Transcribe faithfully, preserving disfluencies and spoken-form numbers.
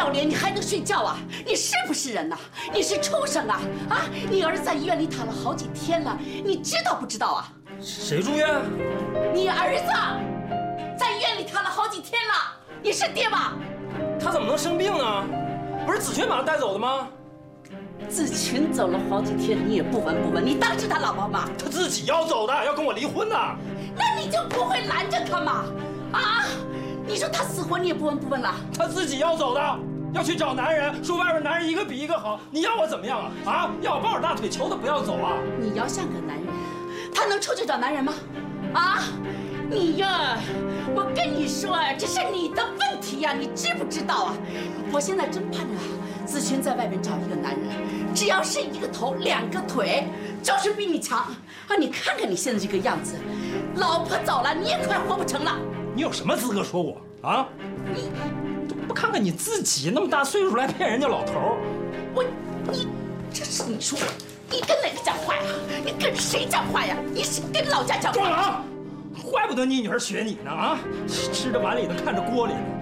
要脸，你还能睡觉啊？你是不是人呐？你是畜生啊！啊，你儿子在医院里躺了好几天了，你知道不知道啊？ 谁住院？ 你儿子在医院里躺了好几天了，你是爹吧？ 他怎么能生病呢？不是子群把他带走的吗？ 子群走了好几天，你也不闻不问，你当是他老婆吗？ 他自己要走的，要跟我离婚的。 那你就不会拦着他吗？啊！你说他死活你也不闻不问了？ 他自己要走的，要去找男人，说外边男人一个比一个好，你要我怎么样啊？啊！要我抱着大腿求他不要走啊？ 你要像个男人，他能出去找男人吗？啊！你呀，我跟你说啊，这是你的问题呀，你知不知道啊？我现在真盼着子群在外面找一个男人，只要是一个头两个腿，就是比你强啊！你看看你现在这个样子，老婆走了，你也快活不成了。 你有什么资格说我啊？ 你都不看看你自己，那么大岁数来骗人家老头儿。 我你这是你说，你跟哪个讲话呀？你跟谁讲话呀？你是跟老家讲话？ 壮郎，怪不得你女儿学你呢啊！吃着碗里的，看着锅里的。